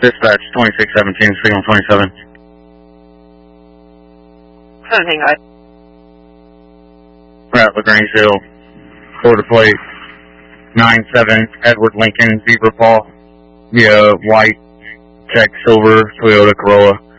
Dispatch 2617, signal 27. 17, guys. We're at LaGrange Hill. Border plate 97 Edward Lincoln Zebra Paul via white check silver Toyota Corolla.